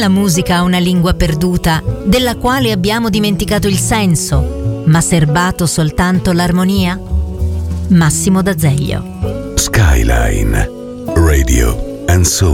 la musica ha una lingua perduta, della quale abbiamo dimenticato il senso, ma serbato soltanto l'armonia? Massimo D'Azeglio. Skyline Radio and Soul.